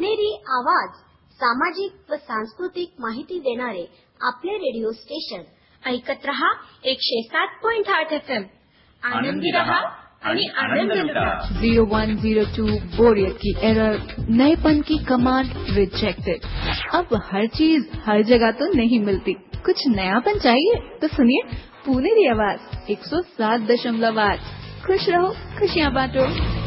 पुणेरी आवाज सामाजिक व सांस्कृतिक माहिती देणारे आपले रेडिओ स्टेशन ऐकत रहा 107.8 FM. आनंदी रहा आणि आनंद लुटा. 0102 बोरियत की एरर, नएपन की कमांड रिजेक्टेड. अब हर चीज हर जगह तो नहीं मिलती, कुछ नयापन चाहिए तो सुनिए पुणेरी आवाज 107.8. खुश रहो, खुशियाँ बांटो.